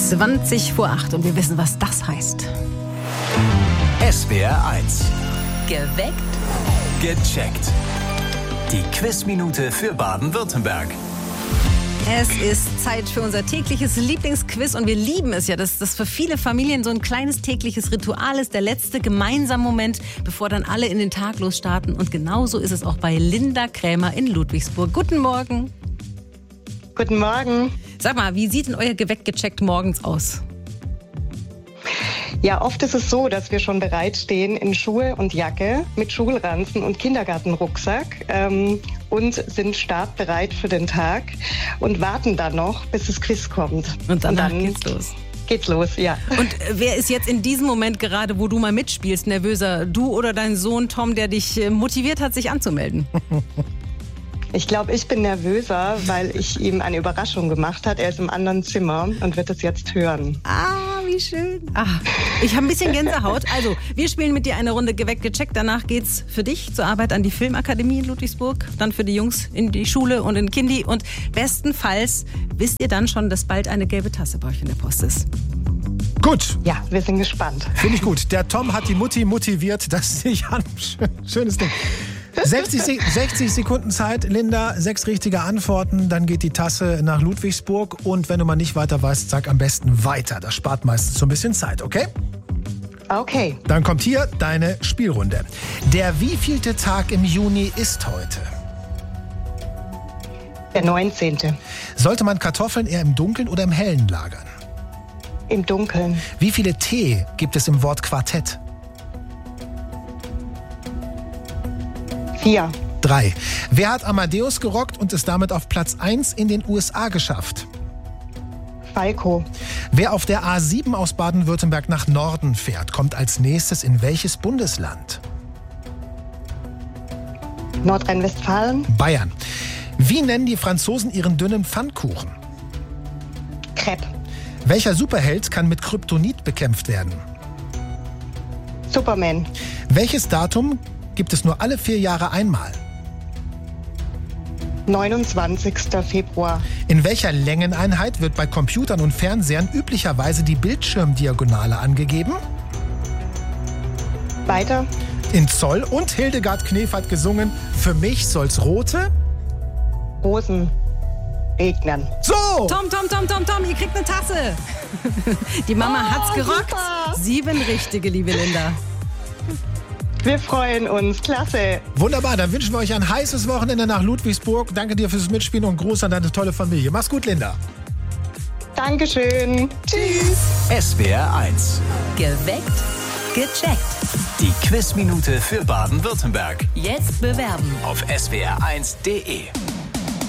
20 vor 8 und wir wissen, was das heißt. SWR 1. Geweckt. Gecheckt. Die Quizminute für Baden-Württemberg. Es ist Zeit für unser tägliches Lieblingsquiz und wir lieben es ja, dass das für viele Familien so ein kleines tägliches Ritual ist, der letzte gemeinsame Moment, bevor dann alle in den Tag losstarten. Und genauso ist es auch bei Linda Krämer in Ludwigsburg. Guten Morgen. Guten Morgen. Sag mal, wie sieht denn euer Geweckt gecheckt morgens aus? Ja, oft ist es so, dass wir schon bereitstehen in Schuhe und Jacke mit Schulranzen und Kindergartenrucksack und sind startbereit für den Tag und warten dann noch, bis das Quiz kommt. Und dann geht's los. Geht's los, ja. Und wer ist jetzt in diesem Moment gerade, wo du mal mitspielst, nervöser? Du oder dein Sohn Tom, der dich motiviert hat, sich anzumelden? Ich glaube, ich bin nervöser, weil ich ihm eine Überraschung gemacht habe. Er ist im anderen Zimmer und wird es jetzt hören. Ah, wie schön. Ich habe ein bisschen Gänsehaut. Also, wir spielen mit dir eine Runde Geweckt gecheckt. Danach geht's für dich zur Arbeit an die Filmakademie in Ludwigsburg. Dann für die Jungs in die Schule und in Kindi. Und bestenfalls wisst ihr dann schon, dass bald eine gelbe Tasse bei euch in der Post ist. Gut. Ja, wir sind gespannt. Finde ich gut. Der Tom hat die Mutti motiviert. Das sehe ich an. Schönes Ding. 60 Sekunden Zeit, Linda, 6 richtige Antworten, dann geht die Tasse nach Ludwigsburg und wenn du mal nicht weiter weißt, sag am besten weiter. Das spart meistens so ein bisschen Zeit, okay? Okay. Dann kommt hier deine Spielrunde. Der wievielte Tag im Juni ist heute? Der 19. Sollte man Kartoffeln eher im Dunkeln oder im Hellen lagern? Im Dunkeln. Wie viele T gibt es im Wort Quartett? 4. 3. Wer hat Amadeus gerockt und es damit auf Platz 1 in den USA geschafft? Falco. Wer auf der A7 aus Baden-Württemberg nach Norden fährt, kommt als nächstes in welches Bundesland? Nordrhein-Westfalen. Bayern. Wie nennen die Franzosen ihren dünnen Pfannkuchen? Crepe. Welcher Superheld kann mit Kryptonit bekämpft werden? Superman. Welches Datum gibt es nur alle 4 Jahre einmal? 29. Februar. In welcher Längeneinheit wird bei Computern und Fernsehern üblicherweise die Bildschirmdiagonale angegeben? Weiter. In Zoll. Und Hildegard Knef hat gesungen, für mich soll's rote Rosen regnen. So! Tom, ihr kriegt eine Tasse. Die Mama hat's gerockt. Super. 7 richtige, liebe Linda. Wir freuen uns. Klasse. Wunderbar, dann wünschen wir euch ein heißes Wochenende nach Ludwigsburg. Danke dir fürs Mitspielen und Gruß an deine tolle Familie. Mach's gut, Linda. Dankeschön. Tschüss. SWR 1. Geweckt. Gecheckt. Die Quizminute für Baden-Württemberg. Jetzt bewerben. Auf swr1.de.